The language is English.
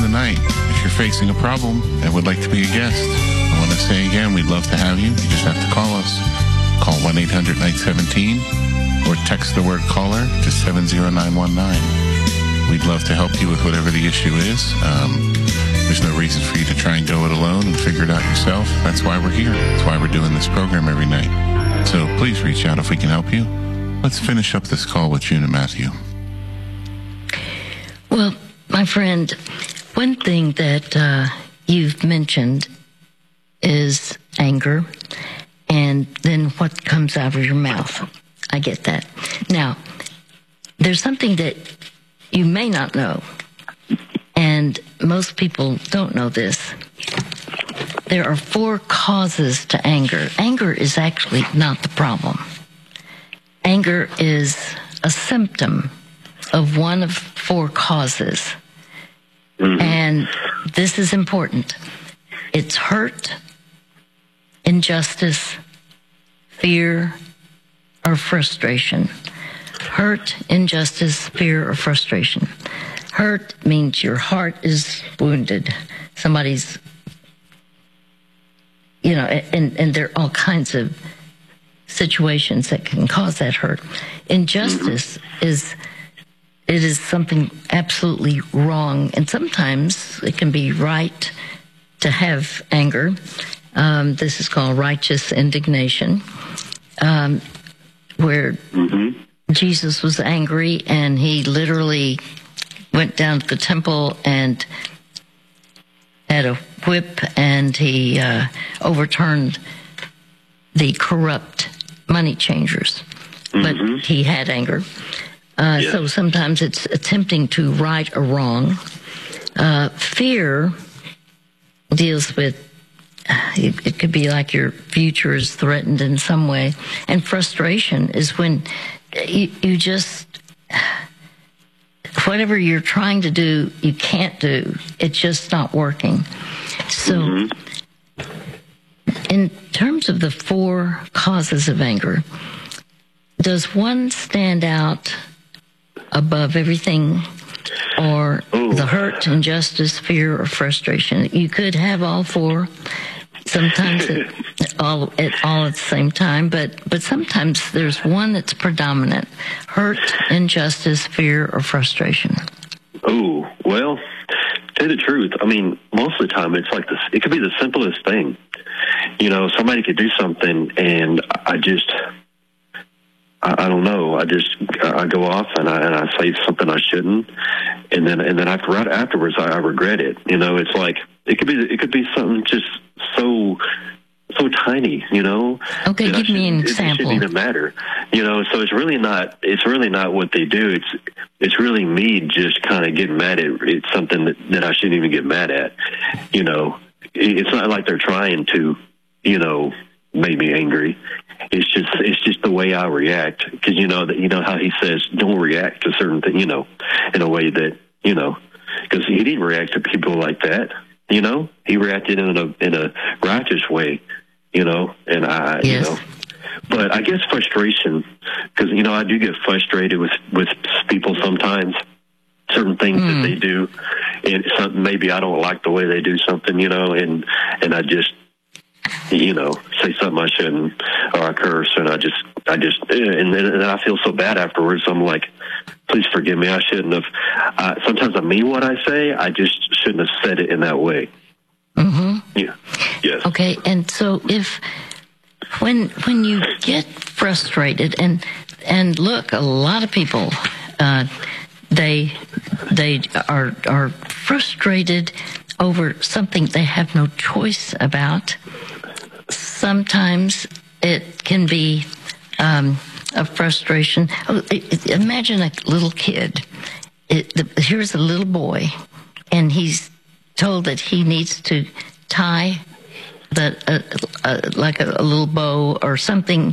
the night. If you're facing a problem and would like to be a guest, I want to say again, we'd love to have you. You just have to call us. Call 1-800-917 or text the word caller to 70919. We'd love to help you with whatever the issue is. There's no reason for you to try and go it alone and figure it out yourself. That's why we're here. That's why we're doing this program every night. So please reach out if we can help you. Let's finish up this call with June and Matthew. Well, my friend, one thing that you've mentioned is anger and then what comes out of your mouth. I get that. Now, there's something that you may not know, and most people don't know this. There are 4 causes to anger. Anger is actually not the problem. Anger is a symptom of one of 4 causes. Mm-hmm. And this is important. It's hurt, injustice, fear, or frustration. Hurt, injustice, fear, or frustration. Hurt means your heart is wounded. Somebody's, and there are all kinds of situations that can cause that hurt. Injustice is something absolutely wrong, and sometimes it can be right to have anger. This is called righteous indignation, where Jesus was angry and he literally went down to the temple and had a whip and he overturned the corrupt money changers. But he had anger. So sometimes it's attempting to right a wrong. Fear deals with, it could be like your future is threatened in some way. And frustration is when you just, whatever you're trying to do, you can't do. It's just not working. So in terms of the 4 causes of anger, does one stand out above everything, or the hurt, injustice, fear, or frustration? You could have all 4, sometimes all at the same time, but sometimes there's one that's predominant: hurt, injustice, fear, or frustration. Oh, well, to tell you the truth, I mean, most of the time it's like this. It could be the simplest thing. Somebody could do something, and I don't know. I go off and I say something I shouldn't, and then right afterwards I regret it. It's like it could be something just so tiny. Okay, give me an example. It shouldn't even matter. So it's really not what they do. It's really me just kind of getting mad at something that I shouldn't even get mad at. It's not like they're trying to make me angry. It's just the way I react, because how he says don't react to certain things, in a way that because he didn't react to people like that, he reacted in a righteous way, and I but I guess frustration, because I do get frustrated with people sometimes, certain things that they do, and maybe I don't like the way they do something, and I just say something I shouldn't, or I curse, and and then I feel so bad afterwards. I'm like, please forgive me. I shouldn't have. Sometimes I mean what I say. I just shouldn't have said it in that way. Yeah. Yes. Okay. And so when you get frustrated, and look, a lot of people, they are frustrated over something they have no choice about. Sometimes it can be a frustration. Imagine a little kid. Here's a little boy, and he's told that he needs to tie like a little bow or something